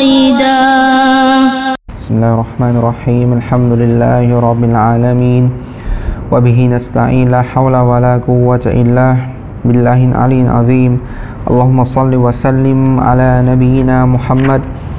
صيدا بسم الله الرحمن الرحيم الحمد لله رب العالمين وبه نستعين لا حول ولا قوة إلا بالله العلي العظيم اللهم صل وسلم على نبينا محمد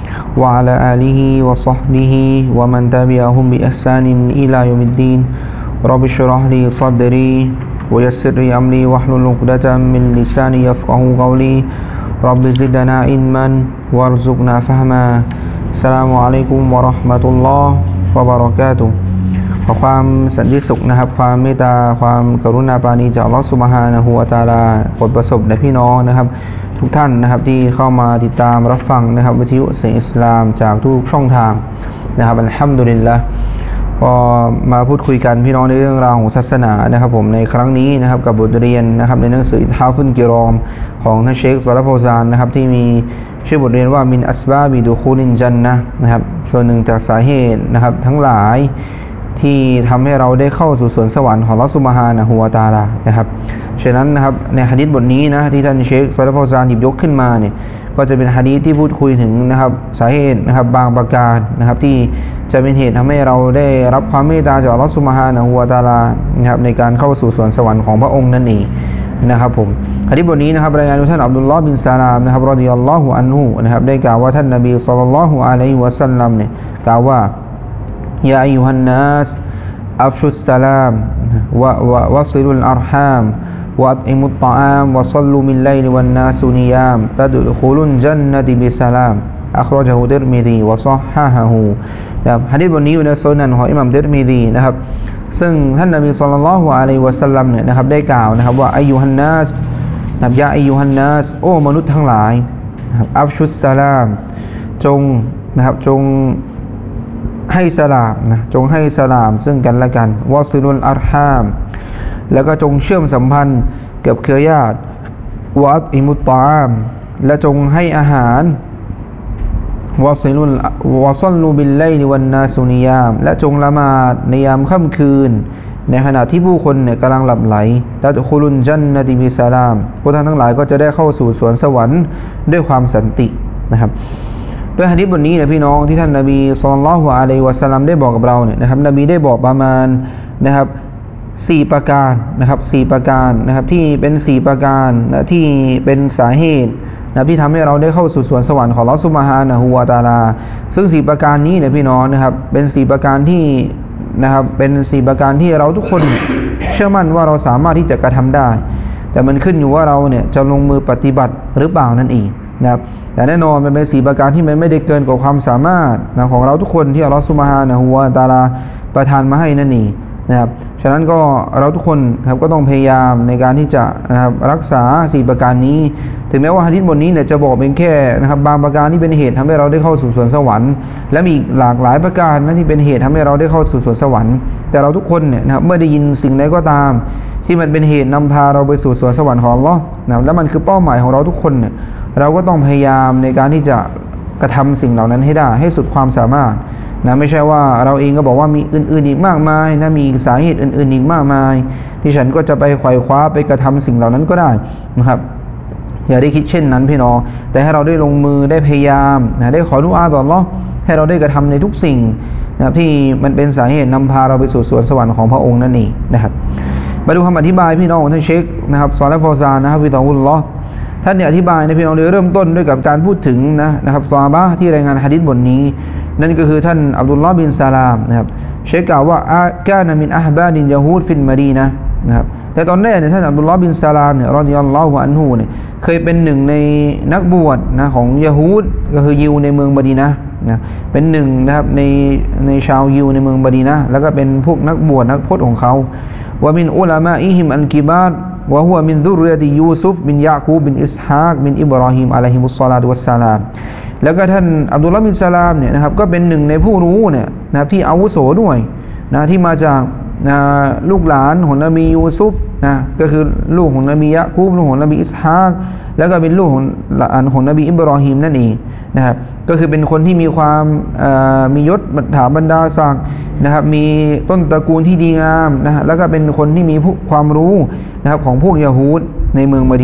وعلى آله وصحبه ومن تبعهم بإحسان إلى يوم الدين رب اشرح لي صدري ويسر لي أمري واحلل عقدة من لساني يفقهوا قولي رب زدنا علما وارزقنا فهما السلام عليكم ورحمة الله وبركاته ขอความสันติสุขนะครับความเมตตาความกรุณาปราณีจากอัลเลาะห์ซุบฮานะฮูวะตะอาลาโปรดประสบแด่พี่น้องนะครับทุกท่านนะครับที่เข้ามาติดตามรับฟังนะครับวิทยุเสียงอิสลามจากทุกช่องทางนะครับอัลฮัมดุลิลละห์ก็มาพูดคุยกันพี่น้องในเรื่องราวของศาสนานะครับผมในครั้งนี้นะครับกับบทเรียนนะครับในหนังสืออิทฮาฟุนกิรอมของท่านเชคซอลาฟาวซานนะครับที่มีชื่อบทเรียนว่ามินอัสบาบิดุคูลินจันนะห์นะครับส่วนหนึ่งจากสาเหตุนะครับทั้งหลายที่ทำให้เราได้เข้าสู่สวนสวรรค์ของอัลเลาะห์ซุบฮานะฮูวะตะอาลานะครับฉะนั้นนะครับในหะดีษบทนี้นะที่ท่านเชคซอลาฟาวซานหยิบยกขึ้นมาเนี่ยก็จะเป็นหะดีษที่พูดคุยถึงนะครับสาเหตุนะครับบางประการนะครับที่จะเป็นเหตุทำให้เราได้รับความเมตตาจากอัลเลาะห์ซุบฮานะฮูวะตะอาลานะครับในการเข้าสู่สวนสวรรค์ของพระองค์นั่นเองนะครับผมหะดีษบทนี้นะครับรายงานโดยท่านอับดุลลอฮ์บินซาลามนะครับรอฎิยัลลอฮุอันฮุนะครับได้กล่าวว่าท่านนบีศ็อลลัลลอฮุอะลัยฮิวะซัลลัมเนี่ยกล่าวว่ายาอัยยูฮันนัสอัฟชุสสลามวะซิลุลอัรฮามวะอัตอิมุตตออามวะศ็อลลูมิลไลลิวันนาสุนิยามตัดคุลุนญันนะติบิสลามอัครอญะฮูติรมิซีวะศ็อฮะฮะฮูนะครับหะดีษบทนี้อยู่ในซุนันของอิหม่ามติรมิซีนะครับซึ่งท่านนบีศ็อลลัลลอฮุอะลัยฮิวะซัลลัมเนี่ยนะครับได้กล่าวนะครับว่าอัยยูฮันนัสนะครับยาอัยยูฮันนัสโอ้มนุษย์ทั้งหลายนะครับอัฟชุสสลามจงนะครับจงให้สลามนะจงให้สลามซึ่งกันและกันวะซิลุลอัรฮามแล้วก็จงเชื่อมสัมพันธ์กับเครือญาติวะอัตอิมุตตออามและจงให้อาหารวะซัลลูบิลไลลิวันนาสุนิยามและจงละหมาดในยามค่ำคืนในขณะที่ผู้คนเนี่ยกำลังหลับไหลตัดคุลุนญันนะติบิสลามพวกท่านทั้งหลายก็จะได้เข้าสู่สวนสวรรค์ด้วยความสันตินะครับด้วยหะดีษบทนี้นะพี่น้องที่ท่านนบีศ็อลลัลลอฮุอะลัยฮิวะซัลลัมได้บอกกับเราเนี่ยนะครับนบีได้บอกประมาณนะครับ4ประการนะครับ4ประการนะครับที่เป็น4ประการนะที่เป็นสาเหตุนะที่ทำให้เราได้เข้าสู่สวนสวรรค์ของอัลเลาะห์ซุบฮานะฮูวะตะอาลาซึ่ง4ประการนี้เนี่ยพี่น้องนะครับเป็น4ประการที่นะครับเป็น4ประการที่เราทุกคนเชื่อมั่นว่าเราสามารถที่จะกระทำได้แต่มันขึ้นอยู่ว่าเราเนี่ยจะลงมือปฏิบัติหรือเปล่านั่นเองนะครับแต่แน่นอนมันเป็น4ประการที่มันไม่ได้เกินกว่าความสามารถนะของเราทุกคนที่อัลเลาะห์ซุบฮานะฮูวะตะอาลาประทานมาให้นั่นเองนะครับฉะนั้นก็เราทุกคนครับก็ต้องพยายามในการที่จะนะครับรักษา4ประการนี้ถึงแม้ว่าหะดีษบทนี้เนี่ยจะบอกเป็นแค่นะครับบางประการที่เป็นเหตุทำให้เราได้เข้าสู่สวนสวรรค์และมีอีกหลากหลายประการนั้นที่เป็นเหตุทำให้เราได้เข้าสู่สวนสวรรค์แต่เราทุกคนเนี่ยนะครับเมื่อได้ยินสิ่งใดก็ตามที่มันเป็นเหตุนำพาเราไปสู่สวนสวรรค์ของอัลเลาะห์นะและมันคือเป้าหมายของเราทุกคนเนี่ยเราก็ต้องพยายามในการที่จะกระทำสิ่งเหล่านั้นให้ได้ให้สุดความสามารถนะไม่ใช่ว่าเราเองก็บอกว่ามีอื่นๆอีกมากมายนะมีสาเหตุอื่นๆอีกมากมายที่ฉันก็จะไปไขว่คว้าไปกระทำสิ่งเหล่านั้นก็ได้นะครับอย่าได้คิดเช่นนั้นพี่น้องแต่ให้เราได้ลงมือได้พยายามนะได้ขอดุอาต่ออัลเลาะห์ให้เราได้กระทำในทุกสิ่งนะที่มันเป็นสาเหตุนำพาเราไปสู่สวนสวรรค์ของพระองค์นั่นเองนะครับมาดูคำอธิบายพี่น้องของท่านเชคนะครับซอลิฮ์ ฟาวซานนะครับวิตาอุลลอฮ์ท่านเนี่ยอธิบายในพี่น้องเลยเริ่มต้นด้วยกับการพูดถึงนะครับซอฮาบะห์ที่รายงานหะดีษบทนี้นั่นก็คือท่านอับดุลลอฮ์บินซาลามนะครับเชคกล่าวว่ากานะมินอะฮบาดินยะฮูดฟินมะดีนะห์นะครับแต่ตอนแรกเนี่ยท่านอับดุลลอฮ์บินซาลามเนี่ยรอฎิยัลลอฮุอันฮุเนี่ยเคยเป็นหนึ่งในนักบวชนะของยะฮูดก็คือยิวในเมืองมะดีนะห์นะเป็นหนึ่งนะครับในชาวยิวในเมืองมะดีนะห์แล้วก็เป็นพวกนักบวชนักพจน์ของเขาวะมินอุลามะอิฮิมอันกิบาร์วะฮุวะมินซุรริยะติยูซุฟบินยะกูบบินอิสฮากบินอิบราฮิมอะลัยฮิมุสศอลาตุวัสสลามแล้วก็ท่านอับดุลลอฮ์บินซาลามเนี่ยนะครับก็เป็นหนึ่งในผู้รู้เนี่ยนะครับที่อาวุโสด้วยนะที่มาจากลูกหลานของนบียูซุฟนะก็คือลูกของนบียะกูบลูกของนบีอิสฮากแล้วก็เป็นลูกของนบีอิบราฮิมนั่นเองนะครับก็คือเป็นคนที่มีความมียศถาบรรดาศักดิ์นะครับมีต้นตระกูลที่ดีงามนะฮะแล้วก็เป็นคนที่มีความรู้นะครับของพวกยะฮูดในเมืองมะดีนะห์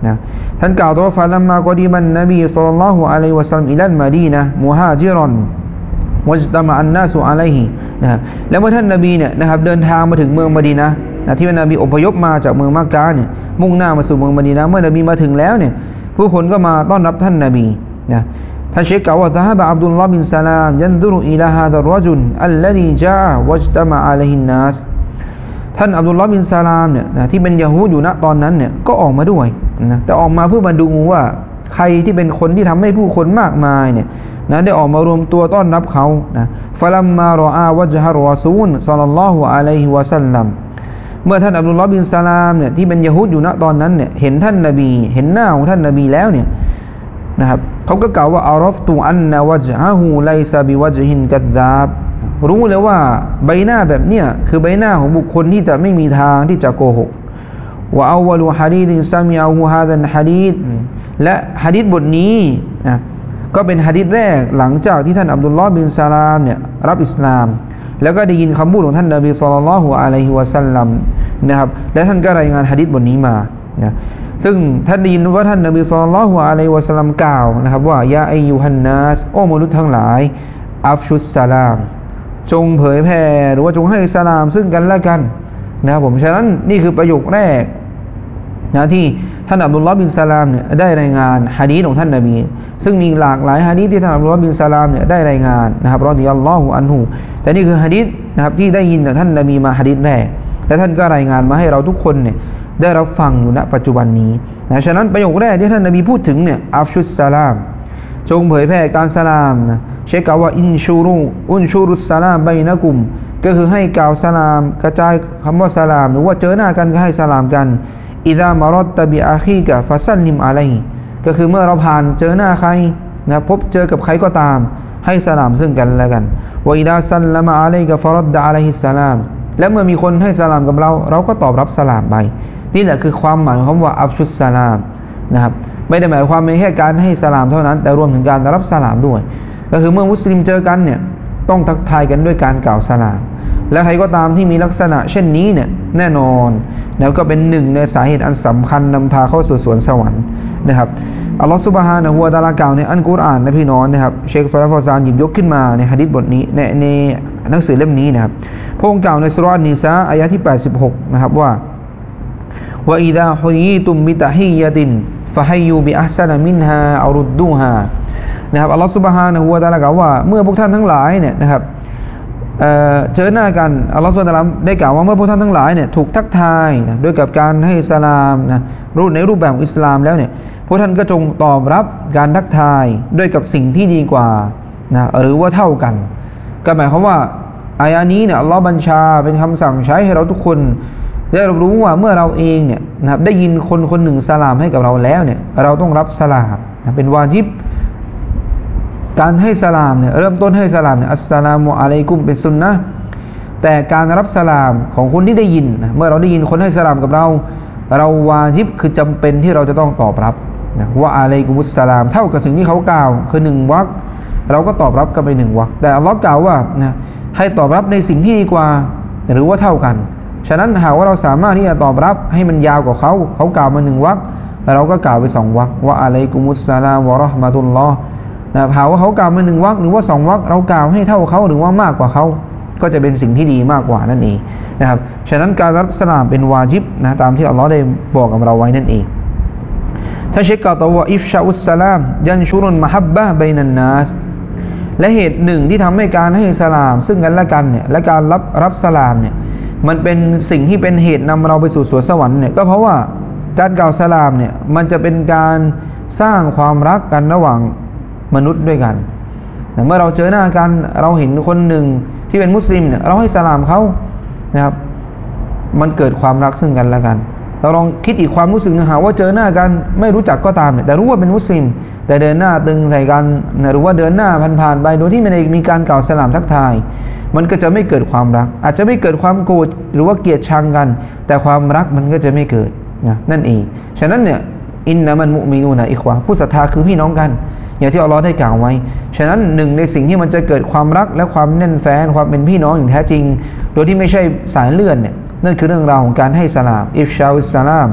นะท่านกล่าวต่อว่าฟาลัมมากอดีมันนบีศ็อลลัลลอฮุอะลัยฮิวะซัลลัมอิลัลมะดีนะห์มุฮาจิรอนวัจตะมะอันนาสุอะลัยฮินะครับแล้วเมื่อท่านนบีเนี่ยนะครับเดินทางมาถึงเมืองมะดีนะห์ที่นบีอพยพมาจากเมืองมักกะห์เนี่ยมุ่งหน้ามาสู่เมืองมะดีนะห์เมื่อนบีมาถึงแล้วเนี่ยผู้คนก็มาต้อนรับท่านนบีนะท่านเชคกล่าวว่าซะฮาบะอับดุลลอฮ์บินซะลามยันซุรุอิลาฮาซารรจุลอัลลซีจาอะวัจตะมะอะลัยฮินนัสท่านอับดุลลอฮ์บินซะลามเนี่ยนะที่เป็นยะฮูดอยู่ณตอนนั้นเนี่ยก็ออกมาด้วยนะแต่ออกมาเพื่อมาดูว่าใครที่เป็นคนที่ทำให้ผู้คนมากมายเนี่ยนะได้ออกมารวมตัวต้อนรับเขานะฟะลัมมารออาวะจฮะรอซูลศ็อลลัลลอฮุอะลัยฮิวะซัลลัมเมื่อท่านอับดุลลอฮ์บินซะลามเนี่ยที่เป็นยะฮูดอยู่ณตอนนั้นเนี่ยเห็นท่านนบีเห็นหน้าของท่านนบีแล้วเนี่ยนะครับเขาก็กล่าวว่าอารอฟตุอันนะวะจฮะฮูไลซะบิวะจฮินกัซซาบรู้เลยว่าใบหน้าแบบเนี้ยคือใบหน้าของบุคคลที่จะไม่มีทางที่จะโกหกว่าอาวะลุฮะดีษซะมิอะฮูฮาซันฮะดีษและหะดีษบทนี้นะก็เป็นหะดีษแรกหลังจากที่ท่านอับดุลลอฮ์บินซะลามเนี่ยรับอิสลามแล้วก็ได้ยินคำพูดของท่านนบีศ็อลลัลลอฮุอะลัยฮิวะซัลลัมนะครับและท่านก็รายงานหะดีษบทนี้มานะซึ่งท่านได้ยินว่าท่านนบีศ็อลลัลลอฮุอะลัยฮิวะซัลลัมกล่าวนะครับว่ายาอัยยูฮันนัสโอ้มนุษย์ทั้งหลายอัฟชุสสลามจงเผยแผ่หรือว่าจงให้สลามซึ่งกันและกันนะครับผมฉะนั้นนี่คือประโยคแรกนะที่ท่านอับดุลลอฮ์บินซะลามเนี่ยได้รายงานหะดีษของท่านนบีซึ่งมีหลากหลายหะดีษที่ท่านอับดุลลอฮ์บินซะลามเนี่ยได้รายงานนะครับรอฎิยัลลอฮุอันฮุแต่นี่คือหะดีษนะครับที่ได้ยินจากท่านนบีมาหะดีษแรกและท่านก็รายงานมาให้เราทุกคนเนี่ยได้รับฟังอยู่ณปัจจุบันนี้นะฉะนั้นประโยคแรกที่ท่านนบีพูดถึงเนี่ยอัฟชุสสลามจงเผยแผ่การสลามนะเชคกล่าวว่าอุนชูรุสสลามบัยนะกุมก็คือให้กล่าวสลามกระจายคำว่าสลามหรือว่าเจอหน้ากันก็ให้สลามกันอิซามารอดตะบิอาคีกะฟะซัลลิมอะลัยฮิก็คือเมื่อเราผ่านเจอหน้าใครนะพบเจอกับใครก็ตามให้สลามซึ่งกันและกันวะอิดาซัลลัมอะลัยกะฟะรัดดะอะลัยฮิสสลามและเมื่อมีคนให้สลามกับเราก็ตอบรับสลามไปนี่แหละคือความหมายของคำว่าอัฟชุสสลามนะครับไม่ได้หมายความเป็นแค่การให้สลามเท่านั้นแต่รวมถึงการรับสลามด้วยก็คือเมื่อมุสลิมเจอกันเนี่ยต้องทักทายกันด้วยการกล่าวสลามและใครก็ตามที่มีลักษณะเช่นนี้เนี่ยแน่นอนแล้วก็เป็นหนึ่งในสาเหตุอันสำคัญนำพาเข้าสู่สวนสวรรค์นะครับอัลลอฮฺซุบฮานะฮูวะตะอาลากล่าวในอัลกุรอานนะพี่น้องนะครับเชคซอลาฟอซานหยิบยกขึ้นมาในหะดีษบทนี้ในหนังสือเล่มนี้นะครับพระองค์กล่าวในสุเราะห์อันนิสาอายะที่86นะครับว่าว่าอิซาฮุยีตุมบิตะฮียะตินฟะฮัยยูบิอัฮซะนะมินฮาเอารุดดูฮานะครับอัลลอฮฺซุบฮานะฮูวะตะอาลากล่าวว่าเมื่อพวกท่านทั้งหลายเนี่ยนะครับเจอหน้ากันอัลลอฮฺซุบฮานะฮูวะตะอาลาได้กล่าวว่าเมื่อพวกท่านทั้งหลายเนี่ยถูกทักทายนะด้วยกับการให้สลามนะในรูปแบบของอิสลามแล้วเนี่ยพวกท่านก็จงตอบรับการทักทายด้วยกับสิ่งที่ดีกว่านะหรือว่าเท่ากันก็หมายความว่าอายะนี้เนี่ยอัลลอฮฺบัญชาเป็นคำสั่งใช้ให้เราทุกคนได้รับรู้ว่าเมื่อเราเองเนี่ยนะครับได้ยินคนคนหนึ่งสลามให้กับเราแล้วเนี่ยเราต้องรับสลามนะเป็นวาญิบการให้สลามเนี่ยเริ่มต้นให้สลามเนี่ยอัสสลามุอะลัยกุมเป็นสุนนะแต่การรับสลามของคนที่ได้ยินนะเมื่อเราได้ยินคนให้สลามกับเราวาญิบคือจำเป็นที่เราจะต้องตอบรับนะว่าอะลัยกุมุสสลามเท่ากับสิ่งที่เขากล่าวคือ1 วรรคเราก็ตอบรับกันไป1 วรรคแต่อัลลอฮ์กล่าวว่านะให้ตอบรับในสิ่งที่ดีกว่าหรือว่าเท่ากันฉะนั้นหากว่าเราสามารถที่จะตอบรับให้มันยาวกว่าเขากล่าวมา1 วรรคเราก็กล่าวไป2 วรรคว่าอะลัยกุมุสสลามวะเราะห์มะตุลลอฮ์นะหากว่าเขากล่าวมา1 วรรคหรือว่า2 วรรคเรากล่าวให้เท่าเขาหรือว่ามากกว่าเขาก็จะเป็นสิ่งที่ดีมากกว่านั่นเองนะครับฉะนั้นการรับสลามเป็นวาญิบนะตามที่อัลลอฮ์ได้บอกกับเราไว้นั่นเองถ้าเช็คกล่าวต่อว่าอิฟชาอุสสลามยันชุรุนมะฮับบะฮ์บัยนันนัสและเหตุหนึ่งที่ทำให้การให้สลามซึ่งกันและกันเนี่ยและการรับสลามเนี่ยมันเป็นสิ่งที่เป็นเหตุนำเราไปสู่สวนสวรรค์เนี่ยก็เพราะว่าการกล่าวสลามเนี่ยมันจะเป็นการสร้างความรักกันระหว่างมนุษย์ด้วยกันเมื่อเราเจอหน้ากันเราเห็นคนหนึ่งที่เป็นมุสลิมเนี่ยเราให้สลามเขานะครับมันเกิดความรักซึ่งกันและกันเราลองคิดอีกความรู้สึกหนึ่งหาว่าเจอหน้ากันไม่รู้จักก็ตามเนี่ยแต่รู้ว่าเป็นมุสลิมแต่เดินหน้าตึงใส่กันหรือว่าเดินหน้าผ่านไปโดยที่ไม่ได้มีการกล่าวสลามทักทายมันก็จะไม่เกิดความรักอาจจะไม่เกิดความโกรธหรือว่าเกลียดชังกันแต่ความรักมันก็จะไม่เกิดนะนั่นเองฉะนั้นเนี่ยอินนะมันมุมินูนะอิควาผู้ศรัทธาคือพี่น้องกันอย่างที่อัลลอฮ์ได้กล่าวไว้ฉะนั้นหนึ่งในสิ่งที่มันจะเกิดความรักและความแน่นแฟ้นความเป็นพี่น้องอย่างแท้จริงโดยที่ไม่ใช่สายเลือดเนี่ยนั่นคือเรื่องราวของการให้สลามอิฟชาอุสสลาม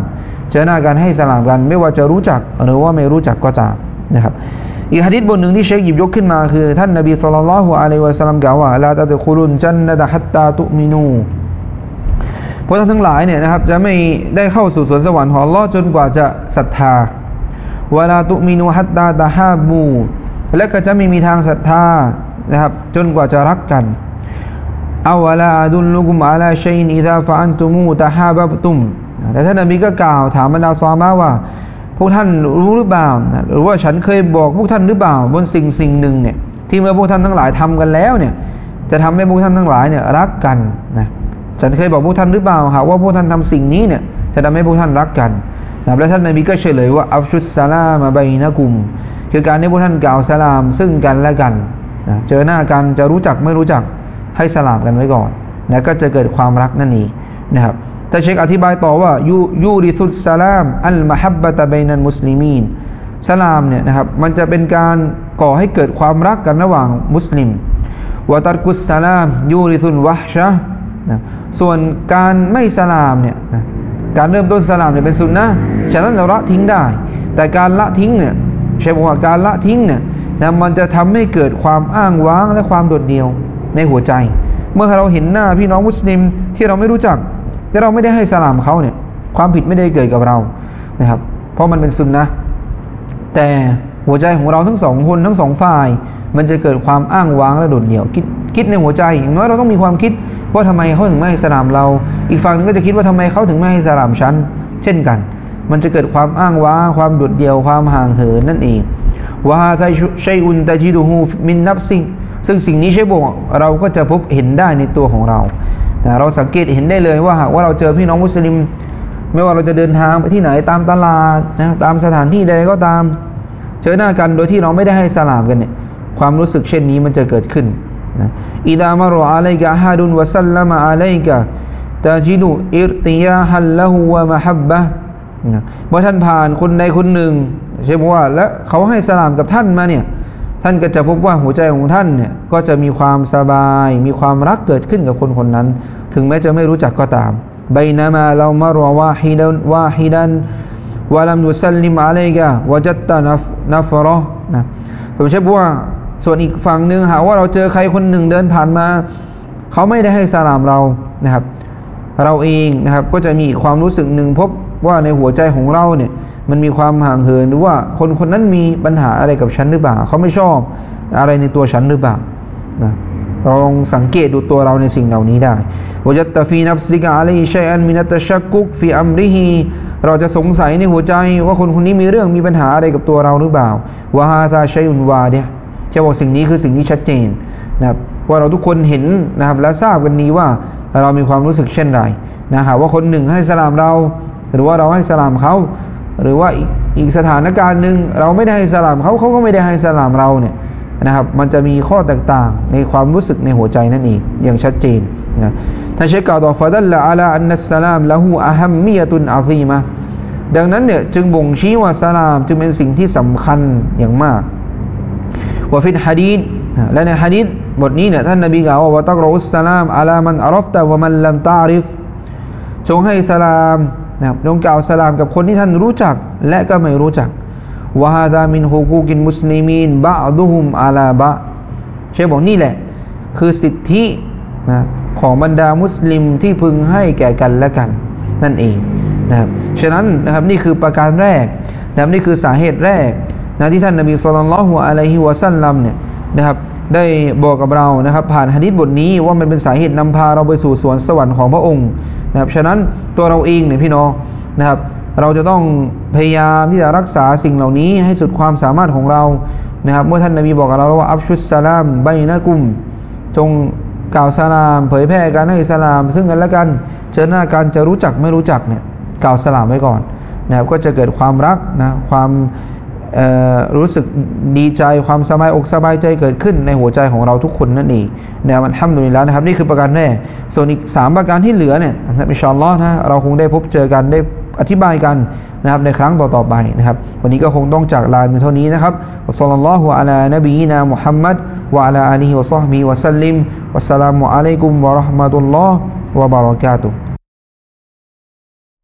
เจอหน้ากันให้สลามกันไม่ว่าจะรู้จักหรือว่าไม่รู้จักก็ตามนะครับอีกหะดีษบทหนึ่งที่เชคหยิบยกขึ้นมาคือท่านนบีศ็อลลัลลอฮุอะลัยฮิวะซัลลัมกล่าวว่าลาตะดุคุลุนจันนะตะฮัตตาตุมินูพวกท่านทั้งหลายเนี่ยนะครับจะไม่ได้เข้าสู่สวนสวรรค์ของอัลเลาะห์จนกว่าจะศรัทธาวะลาตุมินูฮัตตาตะฮาบูและก็จะไม่มีทางศรัทธานะครับจนกว่าจะรักกันอาวะลาอะดุลลุกุมอะลาชัยอินอิซาฟะอันตุมูตะฮาบับตุมและท่านนบีก็กล่าวถามบรรดาซอฮาบะห์ว่าพวกท่านรู้หรือเปล่าหรือว่าฉันเคยบอกพวกท่านหรือเปล่าบนสิ่งหนึ่งเนี่ยที่เมื่อพวกท่านทั้งหลายทำกันแล้วเนี่ยจะทำให้พวกท่านทั้งหลายเนี่ยรักกันนะฉันเคยบอกพวกท่านหรือเปล่าหากว่าพวกท่านทำสิ่งนี้เนี่ยจะทำให้พวกท่านรักกันนะและท่านนบีก็เฉลยว่าอัฟชุสซาลามะบัยนะกุมคือการที่พวกท่านกล่าวสลามซึ่งกันและกันนะเจอหน้ากันจะรู้จักไม่รู้จักให้สลามกันไว้ก่อนนะก็จะเกิดความรักนั่นเองนะครับแต่เชคอธิบายต่อว่ายูริสุสซาลามอัลมะฮับบะตะบัยนัลมุสลิมีนสลามเนี่ยนะครับมันจะเป็นการก่อให้เกิดความรักกันระหว่างมุสลิมวะตัรกุสซาลามยูริสุลวะฮชะนะส่วนการไม่สลามเนี่ยนะการเริ่มต้นสลามเนี่ยเป็นสุนนะห์ฉะนั้นเราละทิ้งได้แต่การละทิ้งเนี่ยเชคบอกว่าการละทิ้งเนี่ยนะมันจะทำให้เกิดความอ้างว้างและความโดดเดี่ยวในหัวใจเมื่อเราเห็นหน้าพี่น้องมุสลิมที่เราไม่รู้จักแต่เราไม่ได้ให้สลามเขาเนี่ยความผิดไม่ได้เกิดกับเรานะครับเพราะมันเป็นสุนนะแต่หัวใจของเราทั้งสองคนทั้งสองฝ่ายมันจะเกิดความอ้างว้างและโดดเดี่ยวคิดในหัวใจอย่างน้อยเราต้องมีความคิดว่าทำไมเขาถึงไม่ให้สลามเราอีกฝั่งนึงก็จะคิดว่าทำไมเขาถึงไม่ให้สลามฉันเช่นกันมันจะเกิดความอ้างว้างความโดดเดี่ยวความห่างเหินนั่นเองวะฮาซาชัยอุนตะจิดุฮูมินนัฟซิซึ่งสิ่งนี้ใช่บอกเราก็จะพบเห็นได้ในตัวของเราเราสังเกตเห็นได้เลยว่าหากว่าเราเจอพี่น้องมุสลิมไม่ว่าเราจะเดินทางไปที่ไหนตามตลาดนะตามสถานที่ใดก็ตามเจอหน้ากันโดยที่เราไม่ได้ให้สลามกันเนี่ยความรู้สึกเช่นนี้มันจะเกิดขึ้นนะอิดามะรออะลัยกะฮาดุนวะซัลลัมะอะลัยกะตะจิดุอิรติยาฮัลละฮูวะมะฮับบะนะเมื่อท่านผ่านคนใดคนหนึ่งใช่ไหมว่าและเขาให้สลามกับท่านมาเนี่ยท่านก็จะพบว่าหัวใจของท่านเนี่ยก็จะมีความสบายมีความรักเกิดขึ้นกับคนคนนั้นถึงแม้จะไม่รู้จักก็ตามไบนามาเรามารอวาฮิดันวะลัมยุซัลลิมอะลัยกะวะจัตตะนัฟเราะห์นะผมเชื่อว่าส่วนอีกฝั่งหนึ่งหากว่าเราเจอใครคนหนึ่งเดินผ่านมาเขาไม่ได้ให้สลามเรานะครับเราเองนะครับก็จะมีความรู้สึกหนึ่งพบว่าในหัวใจของเราเนี่ยมันมีความห่างเหินหรือว่าคนคนนั้นมีปัญหาอะไรกับฉันหรือเปล่าเขาไม่ชอบอะไรในตัวฉันหรือเปล่านะลองสังเกตดูตัวเราในสิ่งเหล่านี้ได้วะจัตตะฟีนัฟซิกะอะลัยชัยอันมินัตตะชักกุกฟีอัมริฮีเราจะสงสัยในหัวใจว่าคนคนนี้มีเรื่องมีปัญหาอะไรกับตัวเราหรือเปล่าวะฮาซาชัยอุนวาเดะจะบอกสิ่งนี้คือสิ่งที่ชัดเจนนะครับว่าเราทุกคนเห็นนะครับและทราบกันดีว่าเรามีความรู้สึกเช่นไรนะหากว่าคนหนึ่งให้สลามเราหรือว่าเราให้สลามเขาหรือว่าอีกสถานการณ์หนึ่งเราไม่ได้ให้สลามเขาก็ไม่ได้ให้สลามเราเนี่ยนะครับมันจะมีข้อแตกต่างในความรู้สึกในหัวใจนั่นเองอย่างชัดเจนนะท่านเชคกล่าวต่อฟะดัลละอะลาอันนัสสลามละฮูอะฮัมมียะตุนอะซีมะดังนั้นเนี่ยจึงบ่งชี้ว่าสลามจึงเป็นสิ่งที่สำคัญอย่างมากวะฟิลหะดีษและในหะดีษบทนี้เนี่ยท่านนบีกล่าวว่าวะตักรออุสสลามอะลามันอะรอฟตะวะมันลัมตะอริฟจงให้สลามนะครับจงกล่าวสลามกับคนที่ท่านรู้จักและก็ไม่รู้จักวะฮาซามินฮุกูกินมุสลิมีนบะอดุฮุมอะลาบะเชฟบอกนี่แหละคือสิทธินะของบรรดามุสลิมที่พึงให้แก่กันและกันนั่นเองนะครับฉะนั้นนะครับนี่คือประการแรกนะครับนี่คือสาเหตุแรกนะที่ท่านนบีศ็อลลัลลอฮุอะลัยฮิวะซัลลัมเนี่ยนะครับได้บอกกับเรานะครับผ่านหะดีษบทนี้ว่ามันเป็นสาเหตุนำพาเราไปสู่สวนสวรรค์ของพระองค์นะครับฉะนั้นตัวเราเองเนี่ยพี่น้องนะครับเราจะต้องพยายามที่จะรักษาสิ่งเหล่านี้ให้สุดความสามารถของเรานะครับเมื่อท่านนบีบอกกับเราว่าอัฟชุสซาลามบัยนะกุมจงกล่าวสลามเผยแพร่การให้สลามซึ่งกันและกันเจอหน้ากันจะรู้จักไม่รู้จักเนี่ยกล่าวสลามไว้ก่อนนะครับก็จะเกิดความรักนะความรู้สึกดีใจความสบายอกสบายใจเกิดขึ้นในหัวใจของเราทุกคนนั่นเองเนี่ยมันทำดูนี่แล้วนะครับนี่คือประการแรกส่วนอีก3ประการที่เหลือเนี่ยอินชาอัลลอฮ์นะเราคงได้พบเจอกันได้อธิบายกันนะครับในครั้งต่อๆไปนะครับวันนี้ก็คงต้องจากลาเพียงเท่านี้นะครับวะศ็อลลัลลอฮุอะลานบีนามุฮัมมัดวะอะลาอาลีฮิวะศอฮบิฮิวะซัลลิมวัสสลามุอะลัยกุมวะเราะห์มะตุลลอฮ์วะบะเราะกาตุฮ์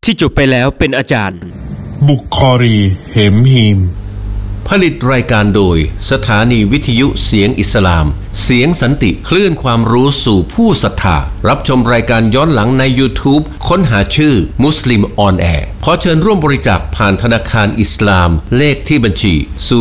ที่จบไปแล้วเป็นอาจารย์บุคอรีเหมฮีมผลิตรายการโดยสถานีวิทยุเสียงอิสลามเสียงสันติคลื่นความรู้สู่ผู้ศรัทธารับชมรายการย้อนหลังใน YouTube ค้นหาชื่อมุสลิมออนแอร์ขอเชิญร่วมบริจาคผ่านธนาคารอิสลามเลขที่บัญชี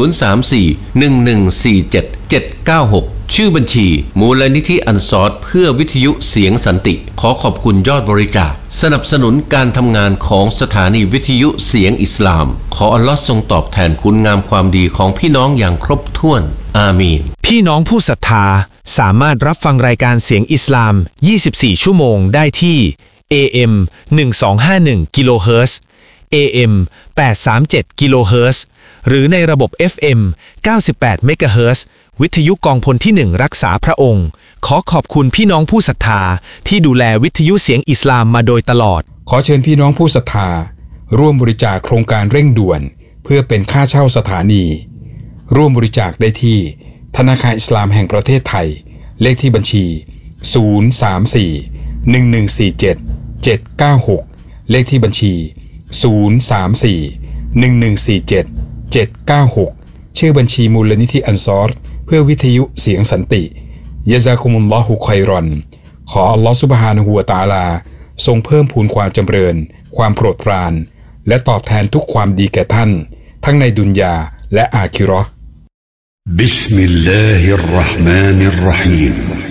034-1147-796ชื่อบัญชีมูลนิธิอันซอรเพื่อวิทยุเสียงสันติขอขอบคุณยอดบริจาคสนับสนุนการทำงานของสถานีวิทยุเสียงอิสลามขออัลลอฮ์ทรงตอบแทนคุณงามความดีของพี่น้องอย่างครบถ้วนอามีนพี่น้องผู้ศรัทธาสามารถรับฟังรายการเสียงอิสลาม24ชั่วโมงได้ที่ AM 1251กิโลเฮิรตซ์ AM 837กิโลเฮิรตซ์หรือในระบบ FM 98เมกะเฮิรตซ์วิทยุกองพลที่1รักษาพระองค์ขอขอบคุณพี่น้องผู้ศรัทธาที่ดูแลวิทยุเสียงอิสลามมาโดยตลอดขอเชิญพี่น้องผู้ศรัทธาร่วมบริจาคโครงการเร่งด่วนเพื่อเป็นค่าเช่าสถานีร่วมบริจาคได้ที่ธนาคารอิสลามแห่งประเทศไทยเลขที่บัญชี034-1147-796เลขที่บัญชี034-1147-796ชื่อบัญชีมูลนิธิอันซอรเพื่อวิทยุเสียงสันติยะซากุมุลลอฮุค็อยรอนขออัลลอฮฺซุบฮานะฮูวะตะอาลาทรงเพิ่มพูนความจำเริญความโปรดปรานและตอบแทนทุกความดีแก่ท่านทั้งในดุนยาและอาคิเราะห์บิสมิลลาฮิรเราะห์มานิรเราะฮีม